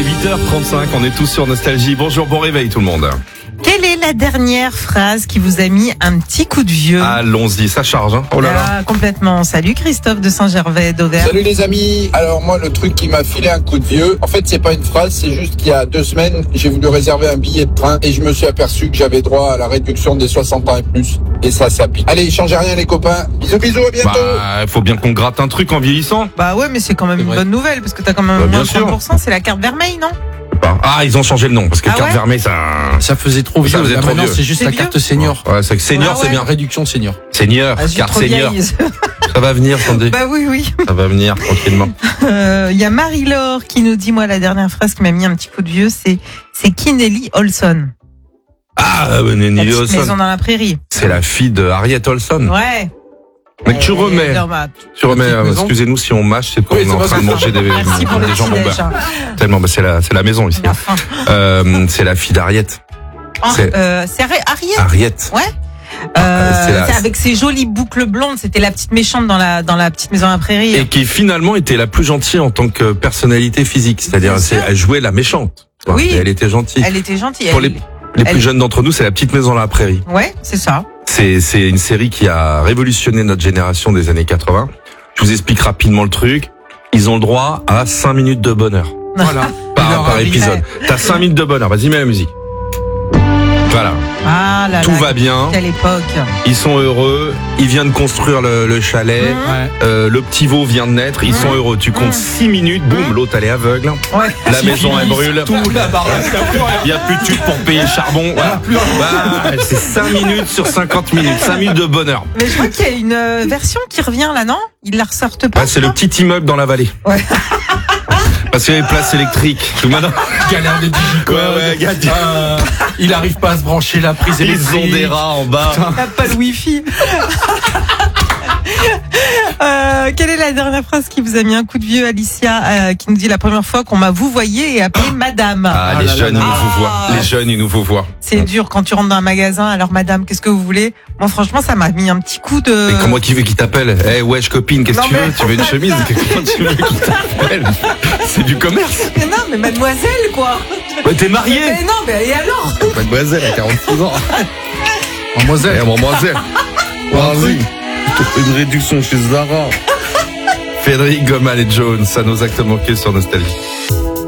8h35, on est tous sur Nostalgie. Bonjour, bon réveil tout le monde. Quelle est la dernière phrase qui vous a mis un petit coup de vieux? Allons-y, ça charge. Hein. Oh là là. Complètement. Salut Christophe de Saint-Gervais d'Auvergne. Salut les amis. Alors moi, le truc qui m'a filé un coup de vieux, en fait c'est pas une phrase, c'est juste qu'il y a 2 semaines, j'ai voulu réserver un billet de train et je me suis aperçu que j'avais droit à la réduction des 60 ans et plus. Et ça pique. Allez, changez rien les copains. Bisous, à bientôt. Bah, faut bien qu'on gratte un truc en vieillissant. Bah ouais, mais c'est quand même une bonne nouvelle parce que t'as quand même Bah, moins bien de 30%. C'est la carte vermeille, non? Ah, ils ont changé le nom parce que carte vermeille, ça faisait trop vieux. Ça faisait trop maintenant, vieux. c'est juste C'est la vieux. carte senior. Ouais, c'est que senior, c'est bien. Réduction senior. Senior, Ah, je suis carte trop senior. vieille. Ça va venir, Sandy. Bah oui. Ça va venir tranquillement. Il y a Marie-Laure qui nous dit, moi, la dernière phrase qui m'a mis un petit coup de vieux, c'est Kinnelly Olson. Ah, La Nelly petite Olson. maison dans la prairie. C'est la fille de Harriet Olson. Ouais. Mais tu remets. Non, bah, Tu remets, Petite maison. excusez-nous si on mâche, c'est qu'on Oui, est c'est en pas train de ça. manger des Merci pour le jambons petit-déj. beurre. Tellement, bah, c'est la maison ici. On a faim. C'est la fille d'Harriet. C'est Harriet. Harriet. Ouais. c'est C'est avec ses jolies boucles blondes. C'était la petite méchante dans la petite maison à la prairie. Et qui finalement était la plus gentille en tant que personnalité physique. C'est-à-dire, Bien sûr. elle jouait la méchante. Oui. Et elle était gentille. Elle était gentille. Pour les plus elle- jeunes d'entre nous, c'est la petite maison dans la prairie. Ouais, c'est ça. C'est une série qui a révolutionné notre génération des années 80. Je vous explique rapidement le truc. Ils ont le droit à 5 minutes de bonheur. Voilà. Par épisode. T'as 5 minutes de bonheur. Vas-y, mets la musique. Voilà. Ah là Tout là, va bien. quelle époque. Ils sont heureux. Ils viennent de construire le chalet. Ouais. Le petit veau vient de naître. Ils sont heureux. Tu comptes 6 minutes. Boum, l'autre, elle est aveugle. Ouais. La maison, elle brûle. Tout la barre. Il n'y a plus de tube pour payer le charbon. Voilà. Bah, c'est 5 minutes sur 50 minutes. 5 minutes de bonheur. Mais je crois qu'il y a une version qui revient là, non? Ils la ressortent pas. Ouais, c'est le petit immeuble dans la vallée. Ouais. Parce qu'il y a les places électriques. Tout maintenant. Galère de digicodes. Ouais, gars, Il arrive pas à se brancher la prise ils électrique. ont des rats en bas. Il n'y a pas de wifi. Quelle est la dernière phrase qui vous a mis un coup de vieux, Alicia, qui nous dit la première fois qu'on m'a vouvoyé et appelé madame. Ah, les jeunes, ils nous vous voient. Les jeunes, ils nous vous voient. C'est dur quand tu rentres dans un magasin. Alors madame, qu'est-ce que vous voulez? Moi franchement, ça m'a mis un petit coup de... Et comment qui veut qu'il t'appelle? Eh, wesh, copine, qu'est-ce que Non, tu veux? mais- Tu veux une chemise? Comment tu veux qu'il t'appelle? C'est du commerce. Mais non, mais mademoiselle, quoi. Ouais, t'es marié? Mais non, mais et alors? Mademoiselle, à 46 ans. Mademoiselle. Eh, mademoiselle. Vas-y. Une réduction chez Zara. Frédéric Gomal et Jones, ça nos actes manqués sur Nostalgie.